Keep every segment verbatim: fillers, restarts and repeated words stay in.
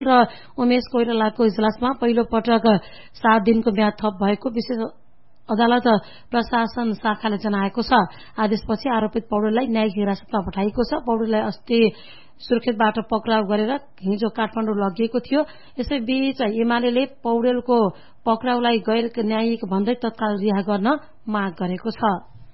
र उमेश कोइरालाको इजलासमा पहिलो पटक सात दिनको म्याद थप भएको विशेष अदालत प्रशासन शाखाले जनाएको छ। आदेशपछि आरोपित पौडेललाई न्यायिक हिरासतमा पठाइएको छ। पौडेललाई अस्ति सुर्खेतबाट पक्राउ गरेर हिजो काठमाडौँ लगिएको थियो। यसैबीच एमाले पौडेलको पक्राउलाई गैर न्यायिक भन्दै तत्काल रिहा गर्न माग गरेको छ।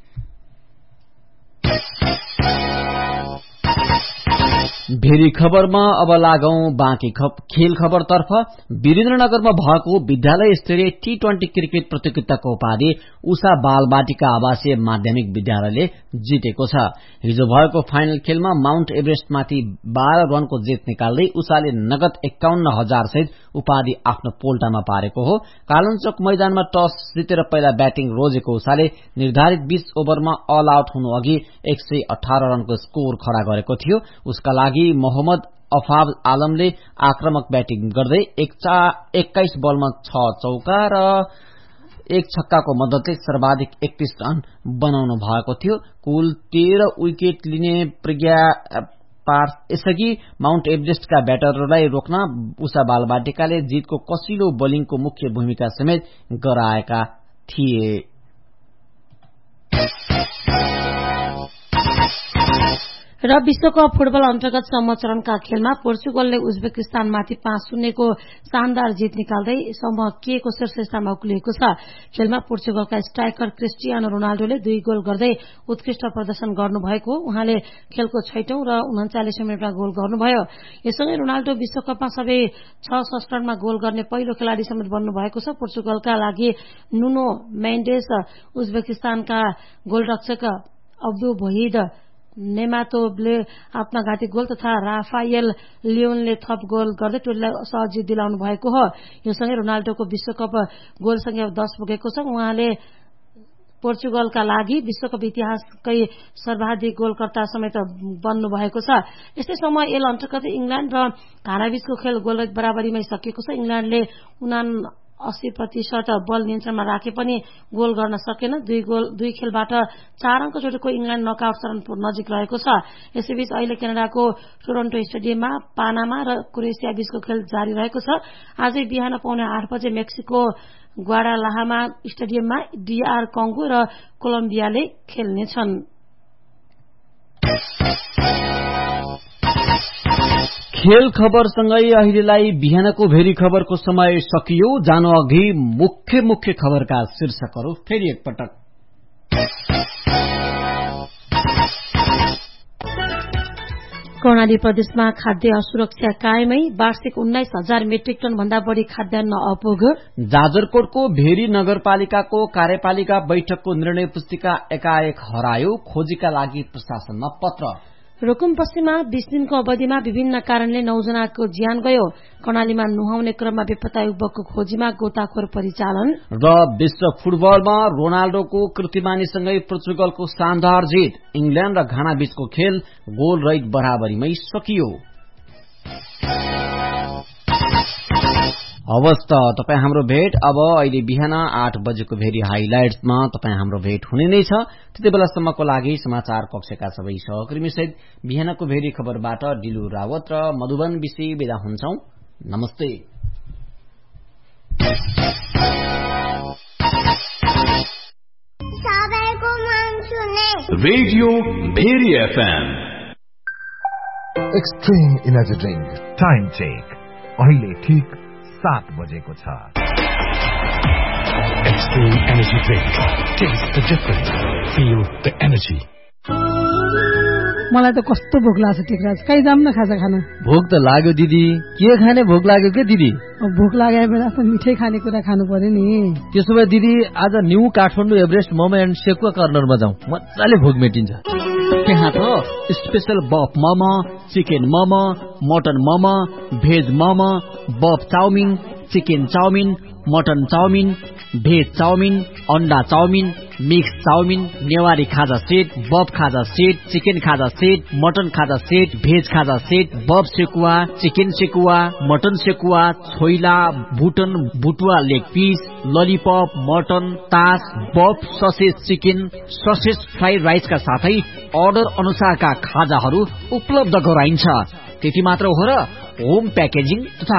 भेरी खबरमा अब लागौं बाँकी खेल खबरतर्फ। वीरेन्द्रनगरमा भएको विद्यालय स्तरीय टी ट्वेन्टी क्रिकेट प्रतियोगिताको उपाधि उषा बालबाटिका आवासीय माध्यमिक विद्यालयले जितेको छ। हिजो भएको फाइनल खेलमा माउन्ट एभरेस्टमाथि बाह्र रनको जित निकाल्दै उषाले नगद एकाउन्न हजार सहित उपाधि आफ्नो पोल्टामा पारेको हो। कालुञ्चोक मैदानमा टस जितेर पहिला ब्याटिङ रोजेको उषाले निर्धारित बीस ओभरमा अल आउट हुनु अघि एक सय अठार रनको स्कोर खड़ा गरेको थियो। उसका लागि मोहम्मद अफाब आलमले आक्रमक ब्याटिङ गर्दै एक्काइस बलमा छ चौका र एक छक्काको मद्दतले सर्वाधिक एकतीस रन बनाउनु भएको थियो। कुल तेह्र विकेट लिने प्रज्ञा यसअघि माउन्ट एभरेस्टका ब्याटरहरूलाई रोक्न उषा बालबाटिकाले जितको कसिलो बोलिङको मुख्य भूमिका समेत गराएका थिए। र विश्वकप फुटबल अन्तर्गत सम्म चरणका खेलमा पोर्चुगलले उज्बेकिस्तानमाथि पाँच शून्यको शानदार जित निकाल्दै समूह के को शीर्ष स्थानमा उक्लिएको छ। खेलमा पोर्चुगलका स्ट्राइकर क्रिस्टियानो रोनाल्डोले दुई गोल गर्दै उत्कृष्ट प्रदर्शन गर्नुभएको। उहाँले खेलको छैटौं र उन्चालिसौं मिनटमा गोल गर्नुभयो। यससँगै रोनाल्डो विश्वकपमा सबै छ संस्करणमा गोल गर्ने पहिलो खेलाड़ी समेत बन्नुभएको छ। पोर्चुगलका लागि नुनो मेन्डेस, उज्बेकिस्तानका गोलरक्षक अब्दु वहीद नेमातोवले आत्मघाती गोल तथा राफायल लियोनले थप गोल गर्दै टोलीलाई सहज जित दिलाउनु भएको हो। यो सँगै रोनाल्डोको विश्वकप गोल संख्या दस पुगेको छ। उहाँले पोर्चुगलका लागि विश्वकप इतिहासकै सर्वाधिक गोलकर्ता समेत बन्नु भएको छ। यस्तै समय एल अन्तर्गत इंग्ल्याण्ड र घानाबीचको खेल गोलरहित बराबरीमै सकिएको छ। इंग्ल्याण्डले उना अस्सी प्रतिशत बल नियन्त्रणमा राखे पनि गोल गर्न सकेन। दुई गोल दुई खेलबाट चार अंक जोडेको इंग्ल्याण्ड नकआउट चरण नजिक रहेको छ। यसैबीच अहिले क्यानाडाको टोरन्टो स्टेडियममा पानामा र क्रोएसिया बीचको खेल जारी रहेको छ। आजै बिहान पौने आठ बजे मेक्सिको ग्वाडालाहामा स्टेडियममा डीआर कङ्गो र कोलम्बियाले खेल्नेछन्। खेल खबरसँगै अहिलेलाई बिहानको भेरी खबरको समय सकियो। जानु अघि मुख्य मुख्य खबरका शीर्षकहरू फेरि एकपटक। कर्णाली प्रदेशमा खाद्य असुरक्षा कायमै, वार्षिक उन्नाइस हजार मेट्रिक टन भन्दा बढ़ी खाद्यान्न अपुग। जाजरकोटको भेरी नगरपालिकाको कार्यपालिका बैठकको निर्णय पुस्तिका एकाएक हरायो। खोजीका लागि प्रशासनमा पत्र। रुकुम पश्चिममा बीस दिनको अवधिमा विभिन्न कारणले नौजनाको ज्यान गयो। कर्णालीमा नुहाउने क्रममा बेपत्ता युवकको खोजीमा गोताखोर परिचालन। र विश्व फुटबलमा रोनाल्डोको कीर्तिमानीसँगै पोर्चुगलको शानदार जित। इंग्ल्याण्ड र घाना बीचको खेल गोल रहित बराबरीमै सकियो। हवस् त तपाईँ हाम्रो भेट अब अहिले बिहान आठ बजेको भेरी हाइलाइट्समा तपाईँ हाम्रो भेट हुने नै छ। त्यति बेलासम्मको लागि समाचार कक्षका सबै सहकर्मी सहित बिहानको भेरी खबरबाट डिलु रावत र मधुबन विषी बिदा हुन्छौं। नमस्ते। Radio very FM extreme energy drink time check अहिले ठीक सात बजेको छ। Extreme energy drink, test the difference, feel the energy. मलाई त कस्तो भोक लाग्छ टिकराज, कहीँ जाम न खाजा खान। भोक त लाग्यो दिदी, के खाने भोक लाग्यो के दिदी? भोक लागेको बेला त मिठै खानेकुरा खानु पर्यो नि। त्यसो भए दिदी आज new Kathmandu Everest momo and sekuwa कर्नरमा जाउँ, मजाले भोक मेटिन्छ। त्यहाँ त स्पेशल बफ momo, chicken momo, mutton momo, veg momo, बफ chowmein, chicken chowmein, mutton chowmein, veg chowmein, अंडा चाउमिन, मिक्स चाउमिन, नेवारी खाजा सेट, बफ खाजा सेट, चिकन खाजा सेट, मटन खाजा सेट, भेज खाजा सेट, बफ sekuwa, chicken sekuwa, mutton sekuwa, choila, बुटन बुटुवा leg piece, lollipop, mutton, तास, बफ ससेज चिकन, ससेज फ्राइड राइसका साथै order अनुसारका खाजाहरू उपलब्ध गराइन्छ। त्यति मात्र हो र होम प्याकेजिङ तथा